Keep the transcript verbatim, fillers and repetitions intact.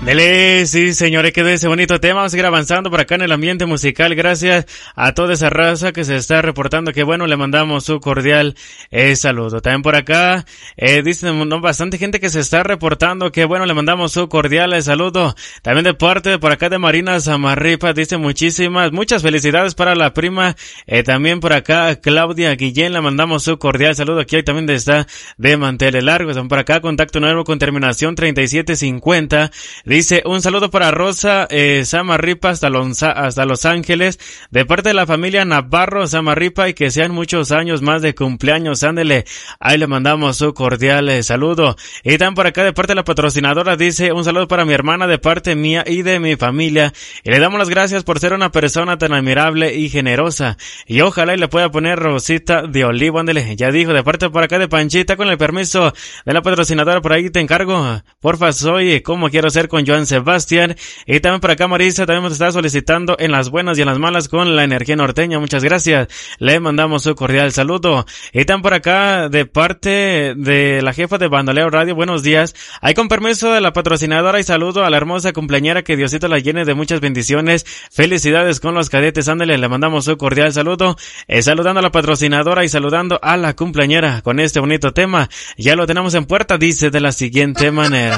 Dele, sí, señores, quedó ese bonito tema. Vamos a seguir avanzando por acá en el ambiente musical. Gracias a toda esa raza que se está reportando. Que bueno, le mandamos su cordial eh, saludo. También por acá, eh, dicen no, bastante gente que se está reportando. Que bueno, le mandamos su cordial eh, saludo. También de parte de por acá de Marina Zamarripa, dice muchísimas, muchas felicidades para la prima. Eh, también por acá, Claudia Guillén, le mandamos su cordial saludo. Aquí también está de manteles largos. Por acá, contacto nuevo con terminación treinta y siete cincuenta. Dice, un saludo para Rosa eh, Zamarripa hasta Los, hasta Los Ángeles, de parte de la familia Navarro Zamarripa, y que sean muchos años más de cumpleaños. Ándele, ahí le mandamos su cordial eh, saludo. Y también por acá de parte de la patrocinadora, dice, un saludo para mi hermana de parte mía y de mi familia, y le damos las gracias por ser una persona tan admirable y generosa, y ojalá y le pueda poner Rosita de Olivo. Ándele, ya dijo, de parte por acá de Panchita, con el permiso de la patrocinadora, por ahí te encargo, porfa, soy como quiero ser con Joan Sebastián. Y también por acá Marisa también nos está solicitando en las buenas y en las malas con la energía norteña. Muchas gracias, le mandamos su cordial saludo. Y también por acá de parte de la jefa de Bandoleo Radio, buenos días, hay con permiso de la patrocinadora, y saludo a la hermosa cumpleañera, que Diosito la llene de muchas bendiciones, felicidades con los cadetes. Ándale, le mandamos su cordial saludo, eh, saludando a la patrocinadora y saludando a la cumpleañera con este bonito tema. Ya lo tenemos en puerta, dice de la siguiente manera.